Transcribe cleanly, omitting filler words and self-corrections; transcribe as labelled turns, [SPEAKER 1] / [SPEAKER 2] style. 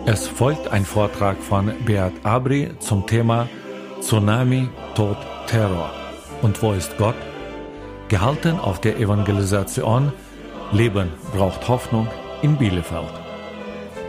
[SPEAKER 1] Es folgt ein Vortrag von Beat Abri zum Thema Tsunami, Tod, Terror. Und wo ist Gott? Gehalten auf der Evangelisation Leben braucht Hoffnung in Bielefeld.